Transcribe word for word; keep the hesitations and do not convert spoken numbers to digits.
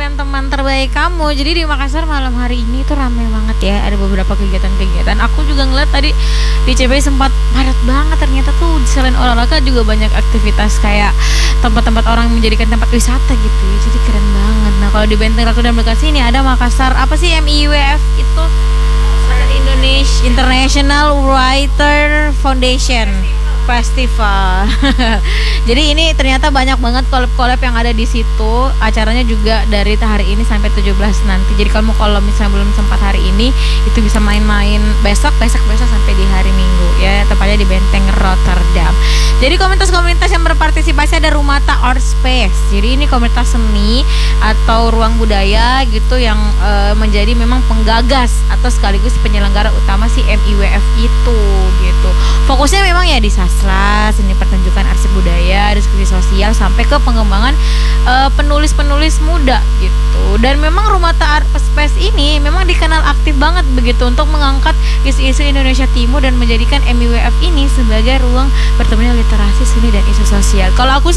teman terbaik kamu. Jadi di Makassar malam hari ini tuh ramai banget ya. Ada beberapa kegiatan-kegiatan. Aku juga ngeliat tadi di C B sempat padat banget. Ternyata tuh selain olahraga juga banyak aktivitas kayak tempat-tempat orang menjadikan tempat wisata gitu ya. Jadi keren banget. Nah kalau di Benteng Ratu dan Bekasi ini ada Makassar apa sih M I W F itu? Indonesia International Writer Foundation Festival. Jadi ini ternyata banyak banget collab-collab yang ada di situ. Acaranya juga dari hari ini sampai tujuh belas nanti. Jadi kamu kalau misalnya belum sempat hari ini, itu bisa main-main besok, besok-besok sampai di hari Minggu ya, tepatnya di Benteng Rotterdam. Jadi komunitas-komunitas yang berpartisipasi ada Rumata Art Space. Jadi ini komunitas seni atau ruang budaya gitu yang e, menjadi memang penggagas atau sekaligus penyelenggara utama si M I W F itu gitu. Fokusnya memang ya di sastra, seni pertunjukan arsip budaya, diskusi sosial sampai ke pengembangan uh, penulis-penulis muda gitu. Dan memang Rumata Art Space ini memang dikenal aktif banget begitu untuk mengangkat isu-isu Indonesia Timur dan menjadikan M I W F ini sebagai ruang bertemunya literasi, seni dan isu sosial. Kalau aku